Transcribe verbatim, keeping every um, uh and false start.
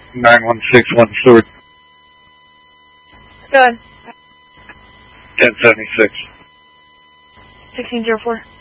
nine one six one Stewart. Go ahead. ten seventy-six. sixteen zero four.